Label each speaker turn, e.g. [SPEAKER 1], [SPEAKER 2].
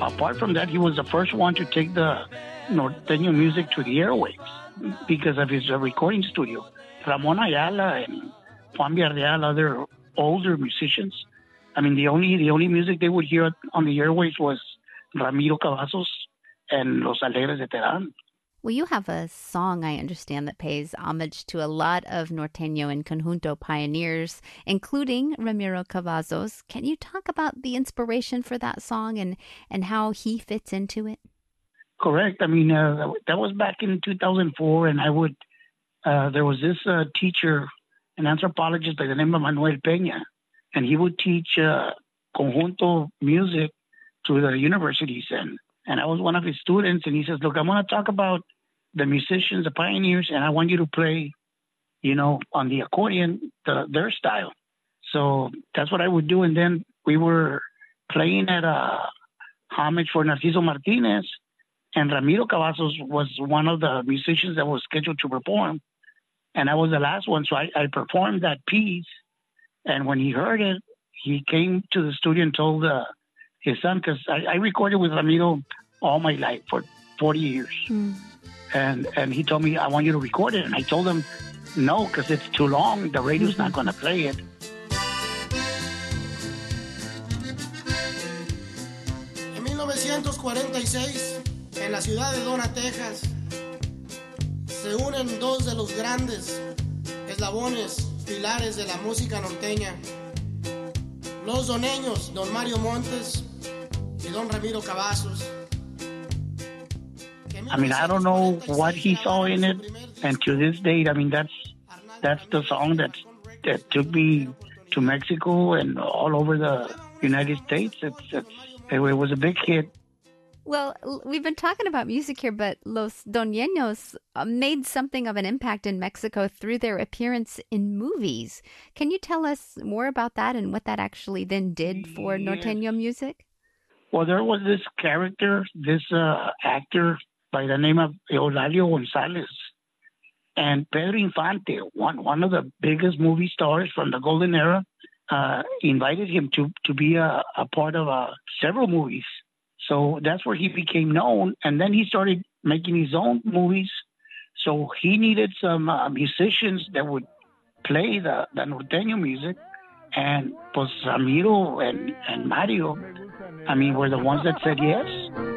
[SPEAKER 1] apart from that, he was the first one to take the norteño music to the airwaves because of his recording studio. Ramon Ayala and Juan Villarreal, other older musicians. I mean, the only music they would hear on the airwaves was Ramiro Cavazos and Los Alegres de Terán.
[SPEAKER 2] Well, you have a song, I understand, that pays homage to a lot of norteño and conjunto pioneers, including Ramiro Cavazos. Can you talk about the inspiration for that song and how he fits into it?
[SPEAKER 1] Correct. I mean, that was back in 2004, and there was this teacher, an anthropologist by the name of Manuel Peña, and he would teach conjunto music to the universities, and I was one of his students, and he says, look, I'm going to talk about the musicians, the pioneers, and I want you to play, on the accordion, their style. So that's what I would do. And then we were playing at a homage for Narciso Martinez, and Ramiro Cavazos was one of the musicians that was scheduled to perform. And I was the last one, so I performed that piece. And when he heard it, he came to the studio and told his son, because I recorded with Ramiro all my life for 40 years. And he told me, I want you to record it. And I told him, no, because it's too long. The radio's not going to play it.
[SPEAKER 3] En 1946, en la ciudad de Dona, Texas, se unen dos de los grandes eslabones, pilares de la música norteña. Los doneños, don Mario Montes y don Ramiro Cavazos.
[SPEAKER 1] I mean, I don't know what he saw in it, and to this date, I mean, that's the song that took me to Mexico and all over the United States. It was a big hit.
[SPEAKER 2] Well, we've been talking about music here, but Los Doneños made something of an impact in Mexico through their appearance in movies. Can you tell us more about that and what that actually then did for norteño music?
[SPEAKER 1] Well, there was this character, this actor by the name of Eulalio Gonzalez, and Pedro Infante, one of the biggest movie stars from the golden era, invited him to be a part of several movies. So that's where he became known. And then he started making his own movies. So he needed some musicians that would play the norteño music. And pues Ramiro and Mario, I mean, were the ones that said yes.